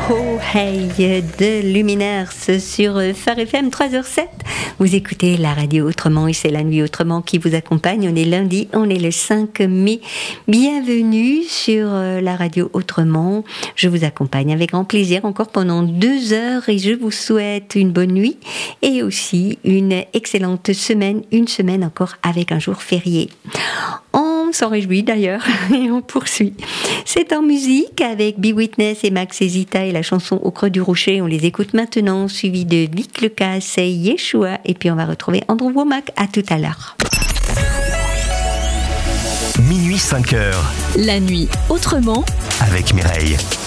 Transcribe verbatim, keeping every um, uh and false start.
Oh Hey de Luminaires sur Phare F M trois heures sept. Vous écoutez la radio autrement et c'est la nuit autrement qui vous accompagne. On est lundi, on est le cinq mai. Bienvenue sur la radio autrement. Je vous accompagne avec grand plaisir encore pendant deux heures et je vous souhaite une bonne nuit et aussi une excellente semaine, une semaine encore avec un jour férié. On s'en réjouit d'ailleurs et on poursuit. C'est en musique avec Be Witness et Max et Zita et la chanson Au creux du rocher. On les écoute maintenant, suivi de Vic Lucas et Yeshua. Et puis on va retrouver Andrew Womack. À tout à l'heure. Minuit cinq heures. La nuit autrement avec Mireille.